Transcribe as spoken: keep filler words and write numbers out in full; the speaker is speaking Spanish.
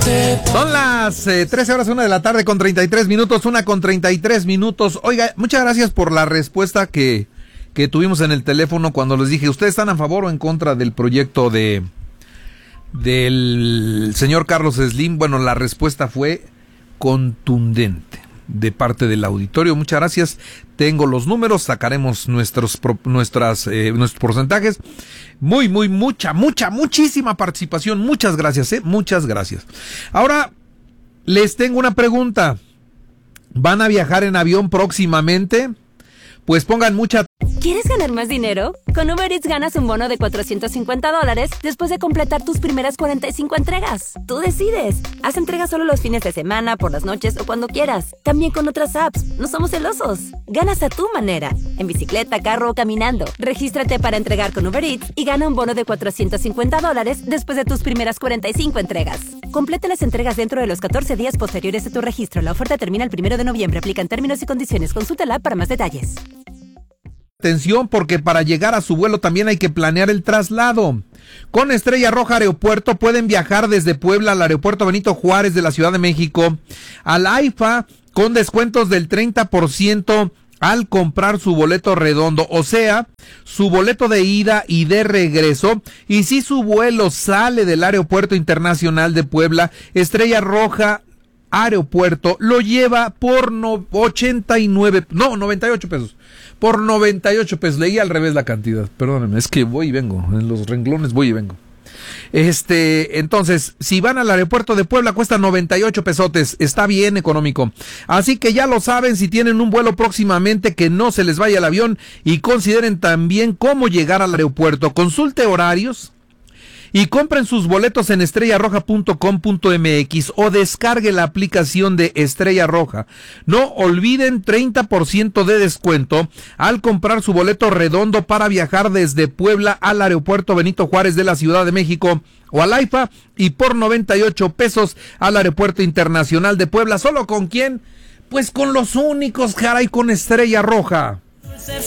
Son las eh, trece horas, una de la tarde con treinta y tres minutos, una con treinta y tres minutos. Oiga, muchas gracias por la respuesta que, que tuvimos en el teléfono cuando les dije, ¿ustedes están a favor o en contra del proyecto de del señor Carlos Slim? Bueno, la respuesta fue contundente de parte del auditorio. Muchas gracias. Tengo los números, sacaremos nuestros nuestras eh, nuestros porcentajes. Muy, muy, mucha, mucha, muchísima participación. Muchas gracias, eh, muchas gracias. Ahora les tengo una pregunta. ¿Van a viajar en avión próximamente? Pues pongan mucha... ¿Quieres ganar más dinero? Con Uber Eats ganas un bono de cuatrocientos cincuenta dólares después de completar tus primeras cuarenta y cinco entregas. Tú decides. Haz entregas solo los fines de semana, por las noches o cuando quieras. También con otras apps. No somos celosos. Ganas a tu manera. En bicicleta, carro o caminando. Regístrate para entregar con Uber Eats y gana un bono de cuatrocientos cincuenta dólares después de tus primeras cuarenta y cinco entregas. Completa las entregas dentro de los catorce días posteriores a tu registro. La oferta termina el primero de noviembre. Aplican términos y condiciones. Consulta la app para más detalles. Atención, porque para llegar a su vuelo también hay que planear el traslado. Con Estrella Roja Aeropuerto pueden viajar desde Puebla al Aeropuerto Benito Juárez de la Ciudad de México, al AIFA con descuentos del treinta por ciento al comprar su boleto redondo, o sea, su boleto de ida y de regreso. Y si su vuelo sale del Aeropuerto Internacional de Puebla, Estrella Roja Aeropuerto lo lleva por no, ochenta y nueve, no, noventa y ocho pesos, por noventa y ocho pesos, leí al revés la cantidad, perdónenme, es que voy y vengo, en los renglones voy y vengo. Este, entonces, si van al aeropuerto de Puebla cuesta noventa y ocho pesotes, está bien económico, así que ya lo saben, si tienen un vuelo próximamente, que no se les vaya el avión y consideren también cómo llegar al aeropuerto. Consulte horarios y compren sus boletos en estrella roja punto com punto m x o descargue la aplicación de Estrella Roja. No olviden treinta por ciento de descuento al comprar su boleto redondo para viajar desde Puebla al Aeropuerto Benito Juárez de la Ciudad de México o al AIFA, y por noventa y ocho pesos al Aeropuerto Internacional de Puebla. ¿Solo con quién? Pues con los únicos, caray, con Estrella Roja.